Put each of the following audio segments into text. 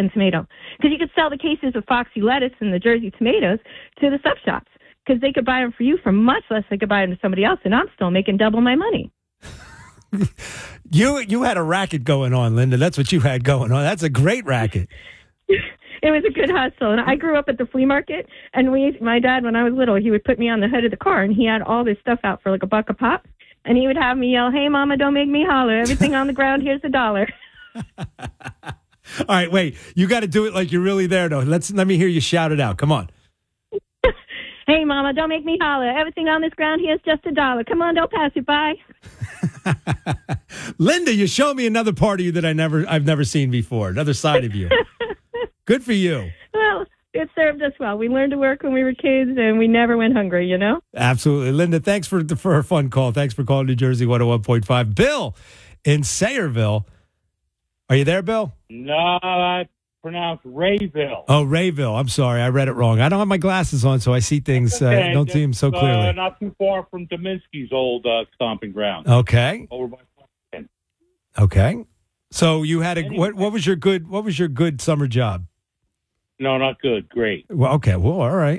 American tomato. Because you could sell the cases of Foxy lettuce and the Jersey tomatoes to the sub shops. Because they could buy them for you for much less than they could buy them to somebody else, and I'm still making double my money. You had a racket going on, Linda. That's what you had going on. That's a great racket. It was a good hustle. And I grew up at the flea market, and my dad, when I was little, he would put me on the hood of the car, and he had all this stuff out for like $1 a pop. And he would have me yell, "Hey, Mama, don't make me holler. Everything on the ground, here's $1." All right, wait. You got to do it like you're really there, though. Let me hear you shout it out. Come on. Hey, Mama, don't make me holler. Everything on this ground here is just $1. Come on, don't pass it by. Linda, you show me another part of you that I've never seen before. Another side of you. Good for you. Well, it served us well. We learned to work when we were kids, and we never went hungry, you know? Absolutely. Linda, thanks for a fun call. Thanks for calling New Jersey 101.5. Bill in Sayreville. Are you there, Bill? No, I pronounced Rayville. Oh, Rayville. I'm sorry. I read it wrong. I don't have my glasses on, so I see things, okay. Don't see them so clearly. Not too far from Dominski's old stomping ground. Okay. Over by Fulton. Okay. So you had what was your good summer job? No, not good. Great. Well, okay. Well, all right.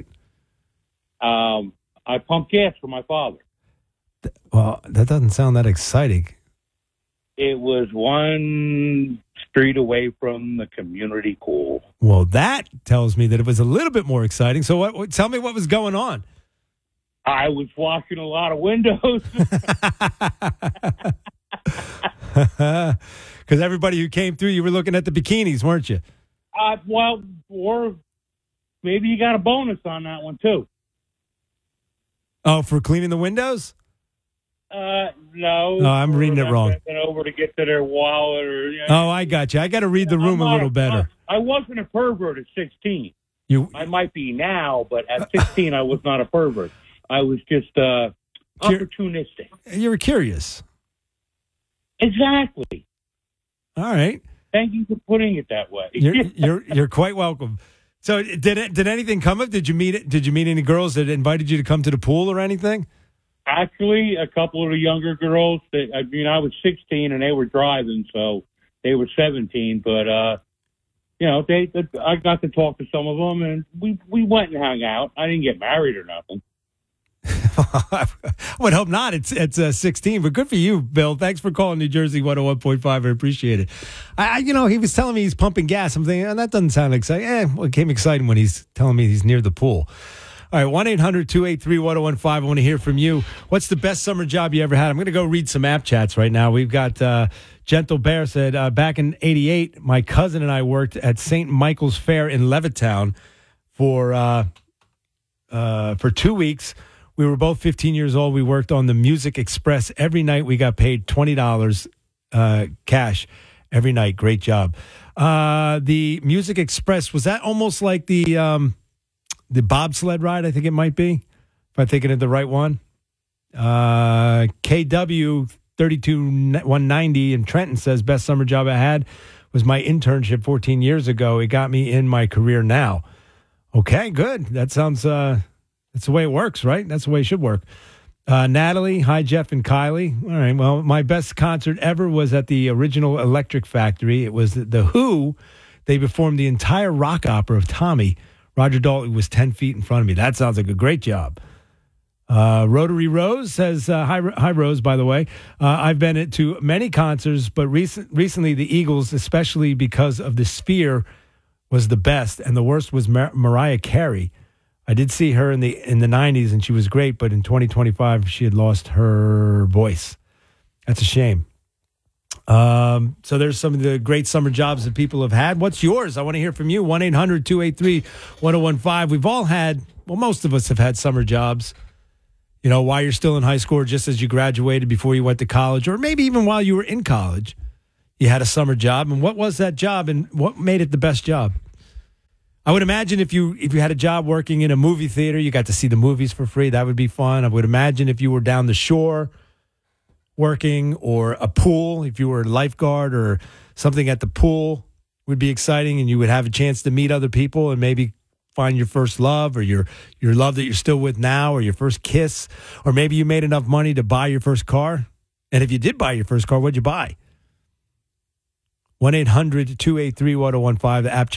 I pumped gas for my father. Well, that doesn't sound that exciting. It was one street away from the community pool. Well, that tells me that it was a little bit more exciting. So tell me what was going on. I was washing a lot of windows. Because everybody who came through, you were looking at the bikinis, weren't you? Well, or maybe you got a bonus on that one, too. Oh, for cleaning the windows? No. No, I'm reading it wrong. Over to get to their wallet or. Oh, I got you. I got to read the room a little better. I wasn't a pervert at 16. I might be now, but at 16, I was not a pervert. I was just opportunistic. You were curious. Exactly. All right. Thank you for putting it that way. You're quite welcome. So did anything come of? Did you meet any girls that invited you to come to the pool or anything? Actually, a couple of the younger girls. I was 16 and they were driving, so they were 17. But I got to talk to some of them, and we went and hung out. I didn't get married or nothing. I would hope not. It's 16, but good for you, Bill. Thanks for calling New Jersey 101.5. I appreciate it. He was telling me he's pumping gas. I'm thinking, that doesn't sound exciting. It came exciting when he's telling me he's near the pool. All right, 1-800-283-1015. I want to hear from you. What's the best summer job you ever had? I'm going to go read some app chats right now. We've got Gentle Bear said, back in 88, my cousin and I worked at St. Michael's Fair in Levittown for 2 weeks. We were both 15 years old. We worked on the Music Express. Every night we got paid $20 cash every night. Great job. The Music Express, was that almost like the bobsled ride? I think it might be, if I'm thinking of the right one. KW 32190 in Trenton says, best summer job I had was my internship 14 years ago. It got me in my career now. Okay, good. That sounds... that's the way it works, right? That's the way it should work. Natalie, hi, Jeff and Kylie. All right, well, my best concert ever was at the original Electric Factory. It was the Who. They performed the entire rock opera of Tommy. Roger Daltrey was 10 feet in front of me. That sounds like a great job. Rotary Rose says, hi, Rose, by the way. I've been to many concerts, but recently the Eagles, especially because of the Sphere, was the best, and the worst was Mariah Carey. I did see her in the 90s, and she was great, but in 2025, she had lost her voice. That's a shame. So there's some of the great summer jobs that people have had. What's yours? I want to hear from you. 1-800-283-1015. We've all had, most of us have had summer jobs, while you're still in high school or just as you graduated, before you went to college, or maybe even while you were in college, you had a summer job. And what was that job, and what made it the best job? I would imagine if you had a job working in a movie theater, you got to see the movies for free. That would be fun. I would imagine if you were down the shore working, or a pool, if you were a lifeguard or something at the pool, would be exciting, and you would have a chance to meet other people and maybe find your first love, or your love that you're still with now, or your first kiss, or maybe you made enough money to buy your first car. And if you did buy your first car, what'd you buy? 1-800-283-1015, the app chat.